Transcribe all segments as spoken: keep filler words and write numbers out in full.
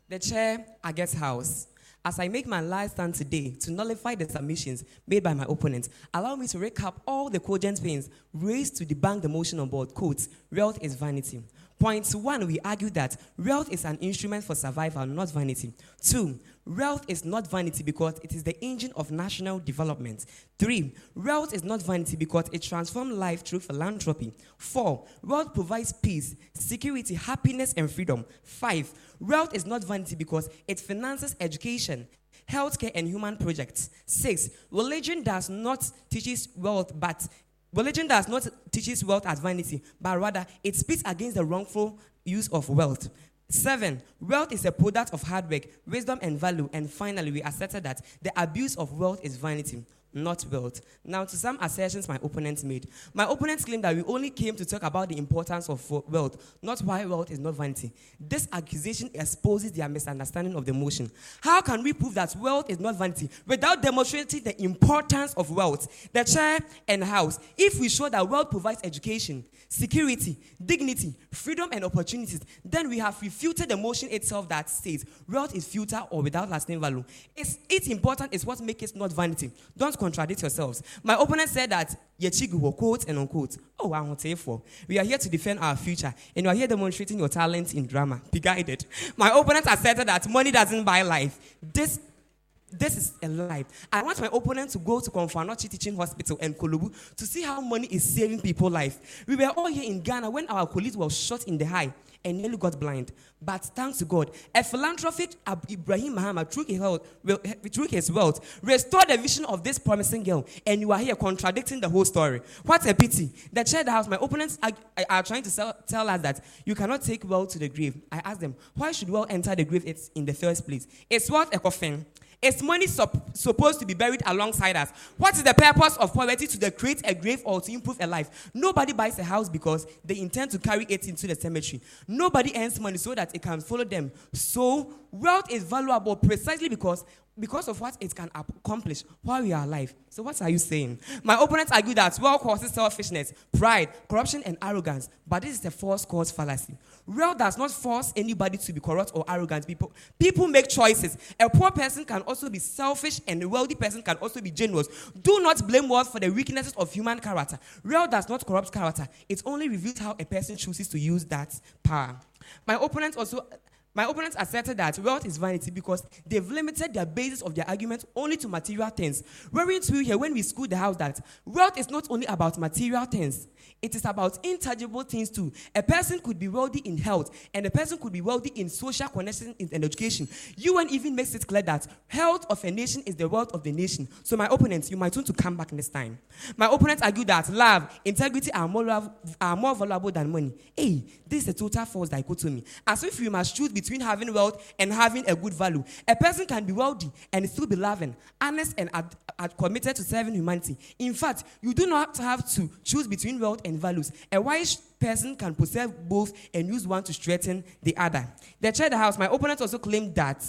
The chair, Agat's house. As I make my last stand today to nullify the submissions made by my opponents, allow me to recap all the cogent pains raised to debunk the motion on board. Quote, wealth is vanity. Point one, we argue that wealth is an instrument for survival, not vanity. Two, wealth is not vanity because it is the engine of national development. Three, wealth is not vanity because it transforms life through philanthropy. Four, wealth provides peace, security, happiness, and freedom. Five, wealth is not vanity because it finances education, healthcare, and human projects. Six, religion does not teach wealth, but Religion does not teach wealth as vanity, but rather it speaks against the wrongful use of wealth. Seven, wealth is a product of hard work, wisdom, and value. And finally, we asserted that the abuse of wealth is vanity, not wealth. Now, to some assertions my opponents made. My opponents claim that we only came to talk about the importance of wealth, not why wealth is not vanity. This accusation exposes their misunderstanding of the motion. How can we prove that wealth is not vanity without demonstrating the importance of wealth, the chair and house? If we show that wealth provides education, security, dignity, freedom, and opportunities, then we have refuted the motion itself that says wealth is futile or without lasting value. It's, it's important is what makes it not vanity. Don't contradict yourselves. My opponent said that Yechigu, quote and unquote. Oh, I want to say for. We are here to defend our future, and you are here demonstrating your talent in drama. Be guided. My opponent asserted that money doesn't buy life. This This is a lie. I want my opponent to go to Konfanochi Teaching Hospital and Kolubu to see how money is saving people's life. We were all here in Ghana when our colleague was shot in the eye and nearly got blind. But thanks to God, a philanthropic Ibrahim Muhammad, through his wealth, through his wealth, restored the vision of this promising girl. And you are here contradicting the whole story. What a pity. The chair the house, my opponents are, are trying to sell, tell us that you cannot take wealth to the grave. I asked them, why should wealth enter the grave in the first place? It's what a coffin. Is money sup- supposed to be buried alongside us? What is the purpose of poverty? To the create a grave or to improve a life? Nobody buys a house because they intend to carry it into the cemetery. Nobody earns money so that it can follow them. So wealth is valuable precisely because because of what it can accomplish while we are alive. So what are you saying? My opponents argue that wealth causes selfishness, pride, corruption, and arrogance. But this is a false cause fallacy. Wealth does not force anybody to be corrupt or arrogant. People, people make choices. A poor person can also be selfish, and a wealthy person can also be generous. Do not blame wealth for the weaknesses of human character. Wealth does not corrupt character. It only reveals how a person chooses to use that power. My opponents also... My opponents asserted that wealth is vanity because they've limited their basis of their argument only to material things. We're to here when we school the house that wealth is not only about material things. It is about intangible things too. A person could be wealthy in health, and a person could be wealthy in social connection and education. U N even makes it clear that health of a nation is the wealth of the nation. So my opponents, you might want to come back next time. My opponents argue that love, integrity are more, are more valuable than money. Hey, this is a total false dichotomy. As if you must choose between having wealth and having a good value. A person can be wealthy and still be loving, honest, and ad- ad- committed to serving humanity. In fact, you do not have to choose between wealth and values. A wise person can possess both and use one to strengthen the other. The chair the house, my opponents also claimed that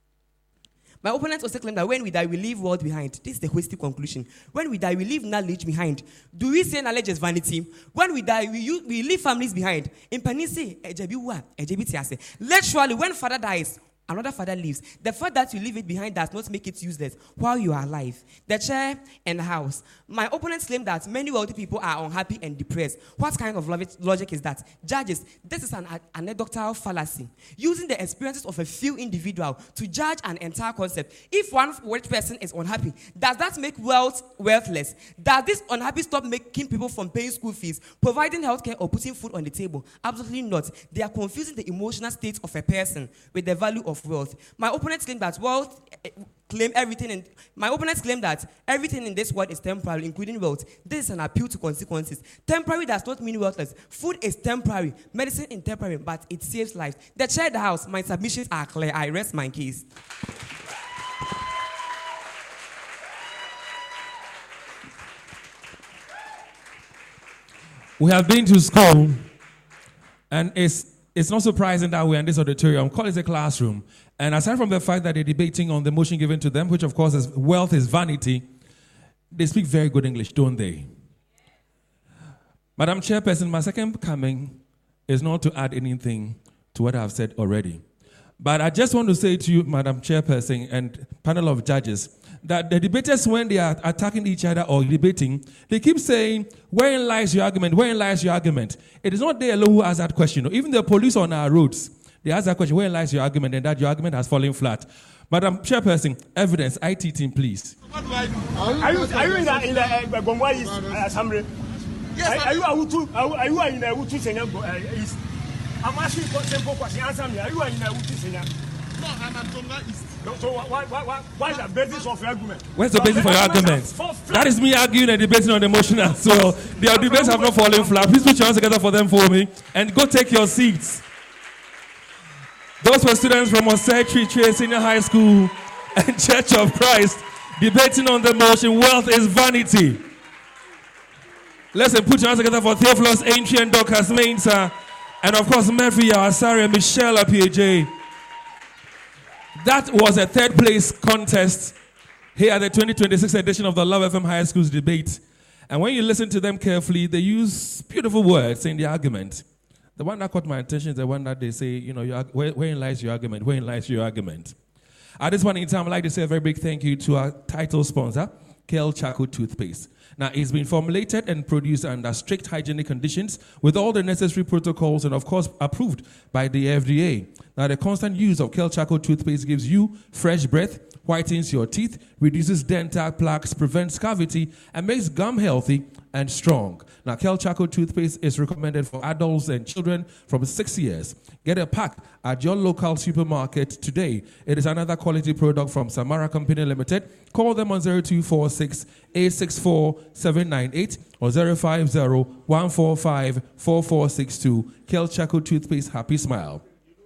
My opponents also claim that when we die, we leave wealth behind. This is the hasty conclusion. When we die, we leave knowledge behind. Do we say knowledge is vanity? When we die, we, use, we leave families behind. In Panisi, literally, when father dies, another father leaves. The fact that you leave it behind does not make it useless while you are alive. The chair and the house. My opponents claim that many wealthy people are unhappy and depressed. What kind of logic is that? Judges, this is an anecdotal fallacy. Using the experiences of a few individuals to judge an entire concept. If one rich person is unhappy, does that make wealth worthless? Does this unhappy stop making people from paying school fees, providing healthcare, or putting food on the table? Absolutely not. They are confusing the emotional state of a person with the value of wealth. My opponents claim that wealth uh, claim everything in my opponents claim that everything in this world is temporary, including wealth. This is an appeal to consequences. Temporary does not mean worthless. Food is temporary, medicine is temporary, but it saves lives. The chair the house, my submissions are clear. I rest my case. We have been to school, and it's It's not surprising that we're in this auditorium. Call it a classroom. And aside from the fact that they're debating on the motion given to them, which of course is wealth is vanity, they speak very good English, don't they? Madam Chairperson, my second coming is not to add anything to what I've said already. But I just want to say to you, Madam Chairperson and panel of judges, that the debaters, when they are attacking each other or debating, they keep saying, wherein lies your argument? Wherein lies your argument? It is not they alone who ask that question. Even the police on our roads, they ask that question, wherein lies your argument? And that your argument has fallen flat. Madam Chairperson, evidence, I T team, please. Are you, are you in the, in the uh, Gongwa East uh, Assembly? Yes. Are, are you a Hutu? Are, are you in the Hutu Senya uh, East? I'm asking for simple question. Answer me. Are you in the Hutu Senya? No, I'm at Gongwa East. So why, why, why, why is the basis of your argument? Where's the basis for your argument? That is me arguing and debating on the motion as well. Their debates have not fallen flat. Please put your hands together for them for me and go take your seats. Those were students from Osei Tree Senior High School and Church of Christ debating on the motion, wealth is vanity. Listen, put your hands together for Theophilus Aintree and Dorcas Mensah. And of course, Murphy Asari and Michelle P A J. That was a third place contest here at the twenty twenty-six edition of the Love F M High Schools debate. And when you listen to them carefully, they use beautiful words in the argument. The one that caught my attention is the one that they say, you know, your, where, wherein lies your argument? Wherein lies your argument? At this point in time, I'd like to say a very big thank you to our title sponsor, Kel Chaco Toothpaste. Now, it's been formulated and produced under strict hygienic conditions with all the necessary protocols and, of course, approved by the F D A. Now, the constant use of Kel Chaco Toothpaste gives you fresh breath, whitens your teeth, reduces dental plaques, prevents cavity, and makes gum healthy and strong. Now, Kel Chaco Toothpaste is recommended for adults and children from six years. Get a pack at your local supermarket today. It is another quality product from Samara Company Limited. Call them on zero two four six, eight six four, seven nine eight or zero five zero, one four five, four four six two. Kel Chaco Toothpaste, happy smile.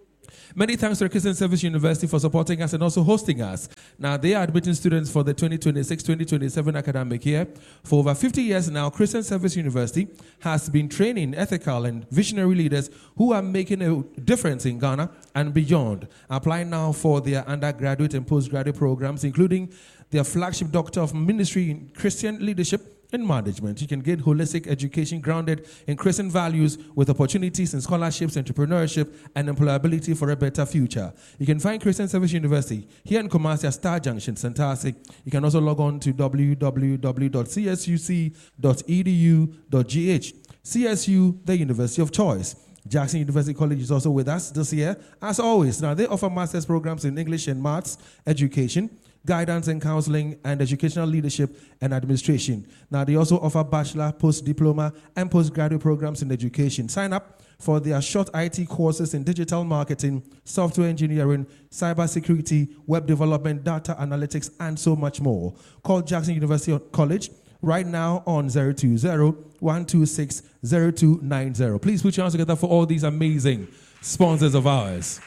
Many thanks to the Christian Service University for supporting us and also hosting us. Now, they are admitting students for the twenty twenty-six twenty twenty-seven academic year. For over fifty years now, Christian Service University has been training ethical and visionary leaders who are making a difference in Ghana and beyond. Apply now for their undergraduate and postgraduate programs, including their flagship Doctor of Ministry in Christian Leadership and Management. You can get holistic education grounded in Christian values with opportunities in scholarships, entrepreneurship, and employability for a better future. You can find Christian Service University here in Kumasi at Star Junction, Santasi. You can also log on to w w w dot c s u c dot e d u dot g h. C S U, the University of Choice. Jackson University College is also with us this year. As always, now they offer master's programs in English and Maths, education, guidance and counseling, and educational leadership and administration. Now, they also offer bachelor, post-diploma, and postgraduate programs in education. Sign up for their short I T courses in digital marketing, software engineering, cybersecurity, web development, data analytics, and so much more. Call Jackson University College right now on zero two zero, one two six, zero two nine zero. Please put your hands together for all these amazing sponsors of ours.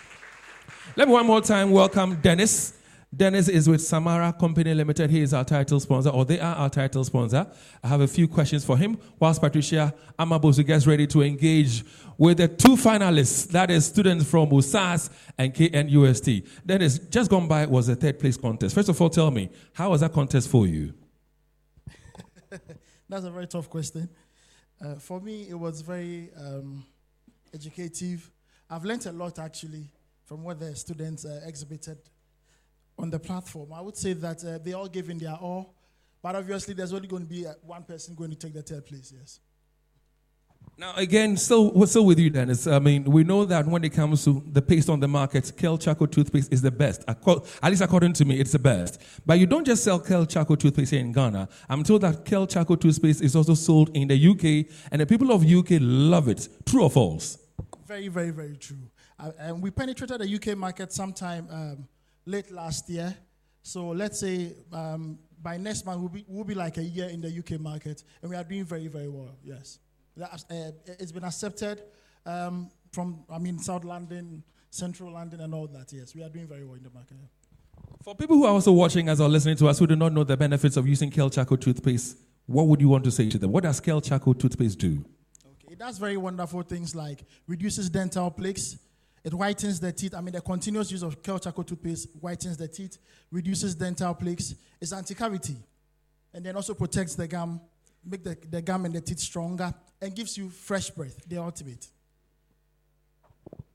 Let me one more time welcome Dennis. Dennis is with Samara Company Limited. He is our title sponsor, or they are our title sponsor. I have a few questions for him, whilst Patricia Amabosu gets ready to engage with the two finalists, that is students from U S A S and K N U S T. Dennis, just gone by was a third place contest. First of all, tell me, how was that contest for you? That's a very tough question. Uh, for me, it was very um, educative. I've learned a lot, actually, from what the students uh, exhibited on the platform. I would say that uh, they all gave in their all, but obviously there's only going to be uh, one person going to take the third place, yes. Now, again, still, still with you, Dennis. I mean, we know that when it comes to the paste on the market, Kel Chaco toothpaste is the best. At least according to me, it's the best. But you don't just sell Kel Chaco toothpaste here in Ghana. I'm told that Kel Chaco toothpaste is also sold in the U K, and the people of U K love it. True or false? Very, very, very true. Uh, and we penetrated the U K market sometime um, late last year. So let's say um, by next month, we'll be, we'll be like a year in the U K market, and we are doing very, very well, yes. That, uh, it's been accepted um, from, I mean, South London, Central London, and all that, yes. We are doing very well in the market. For people who are also watching us or listening to us who do not know the benefits of using Kel Chaco toothpaste, what would you want to say to them? What does Kel Chaco toothpaste do? Okay, it does very wonderful things like reduces dental plaques. It whitens the teeth. I mean, the continuous use of Kel Chaco toothpaste whitens the teeth, reduces dental plaques. It's anti-cavity, and then also protects the gum, make the, the gum and the teeth stronger, and gives you fresh breath, the ultimate.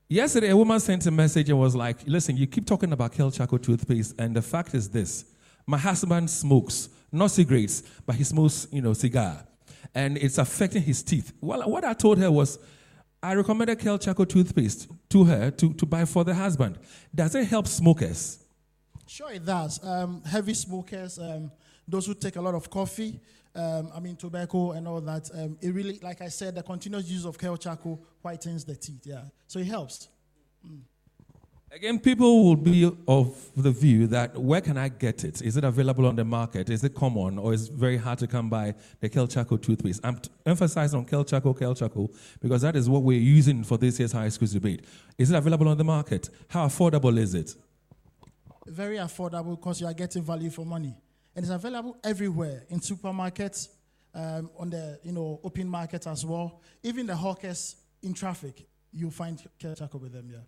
Yesterday, a woman sent a message and was like, listen, you keep talking about Kel Chaco toothpaste, and the fact is this. My husband smokes, not cigarettes, but he smokes, you know, cigar. And it's affecting his teeth. Well, what I told her was, I recommended Kel Chaco toothpaste to her to, to buy for the husband. Does it help smokers? Sure, it does. Um, heavy smokers, um, those who take a lot of coffee, um, I mean tobacco and all that. Um, it really, like I said, the continuous use of Kel Chaco whitens the teeth. Yeah, so it helps. Mm. Again, people will be of the view that where can I get it? Is it available on the market? Is it common, or is it very hard to come by the Kel Chaco toothpaste? I'm t- emphasizing on Kel Chaco, Kel Chaco, because that is what we're using for this year's high school debate. Is it available on the market? How affordable is it? Very affordable because you are getting value for money, and it's available everywhere in supermarkets, um, on the you know open market as well. Even the hawkers in traffic, you find Kel Chaco with them. Yeah.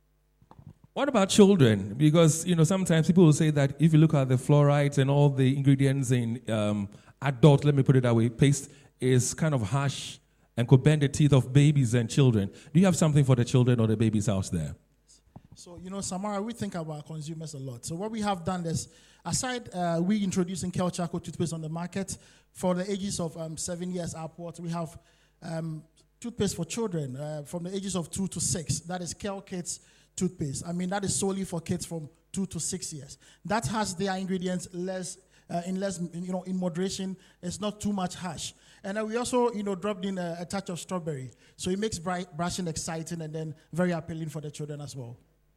What about children? Because, you know, sometimes people will say that if you look at the fluorides and all the ingredients in um, adult, let me put it that way, paste is kind of harsh and could bend the teeth of babies and children. Do you have something for the children or the babies out there? So, you know, Samara, we think about consumers a lot. So what we have done is, aside uh, we introducing Kel Chaco toothpaste on the market, for the ages of um, seven years upwards, we have um, toothpaste for children uh, from the ages of two to six. That is Kel Kids toothpaste. I mean, that is solely for kids from two to six years. That has their ingredients less, uh, in less, you know, in moderation. It's not too much harsh. And then we also, you know, dropped in a, a touch of strawberry. So it makes bright, brushing exciting and then very appealing for the children as well.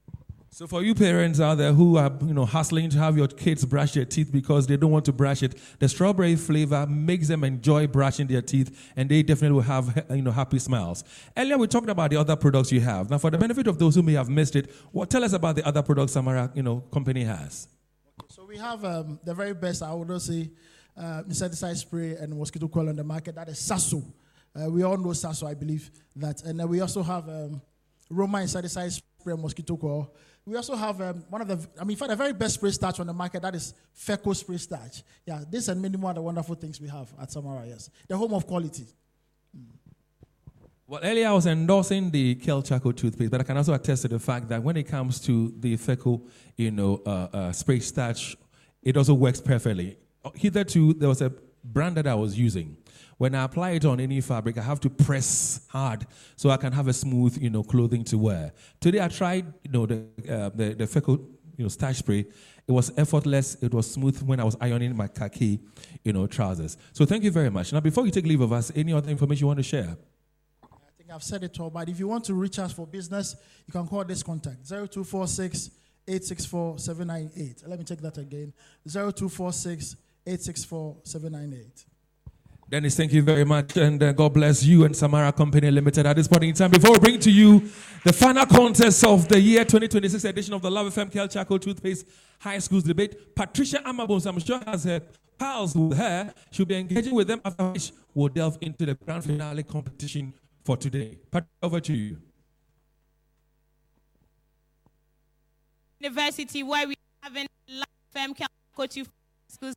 So for you parents out there who are, you know, hustling to have your kids brush their teeth because they don't want to brush it, the strawberry flavor makes them enjoy brushing their teeth, and they definitely will have, you know, happy smiles. Earlier we talked about the other products you have. Now, for the benefit of those who may have missed it, what tell us about the other products Samara, you know, company has? Okay, so we have um, the very best, I would say, uh, insecticide spray and mosquito coil on the market. That is Sasso. Uh, we all know Sasso, I believe that. And then we also have um, Roma insecticide spray and mosquito coil. We also have um, one of the, I mean, for the very best spray starch on the market, that is Feco spray starch. Yeah, this and many more other wonderful things we have at Samara, yes. The home of quality. Mm. Well, earlier I was endorsing the Kel Chaco toothpaste, but I can also attest to the fact that when it comes to the Feco, you know, uh, uh, spray starch, it also works perfectly. Hitherto, there was a brand that I was using. When I apply it on any fabric, I have to press hard so I can have a smooth, you know, clothing to wear. Today I tried, you know, the uh, the, the Feco, you know, starch spray. It was effortless. It was smooth when I was ironing my khaki, you know, trousers. So thank you very much. Now, before you take leave of us, any other information you want to share? I think I've said it all, but if you want to reach us for business, you can call this contact, zero two four six, eight six four, seven nine eight. Let me take that again, zero two four six, eight six four, seven nine eight. Dennis, thank you very much, and uh, God bless you and Samara Company Limited at this point in time. Before we bring to you the final contest of the year twenty twenty-six edition of the Love F M Kel Chaco Toothpaste High Schools Debate, Patricia Amabones, I'm sure, has her pals with her. She'll be engaging with them, after which we'll delve into the grand finale competition for today. Pat, over to you. University, where we have in Love F M Kel Chaco Toothpaste Schools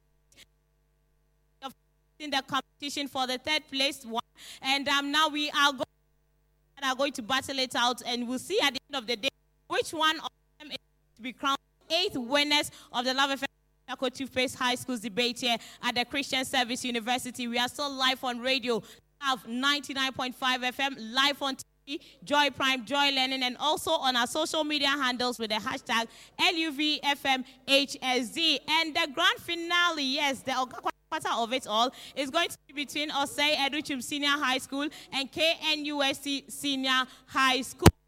in the competition for the third place one, and um, now we are going, are going to battle it out, and we'll see at the end of the day which one of them is to be crowned eighth winners of the Love F M Chaco Toothpaste High Schools Debate here at the Christian Service University. We are still live on radio, have ninety-nine point five F M, live on T V, Joy Prime, Joy Learning, and also on our social media handles with the hashtag L U V F M H S D. And the grand finale, yes, the quarter of it all is going to be between Osei Educhum Senior High School and K N U S C Senior High School.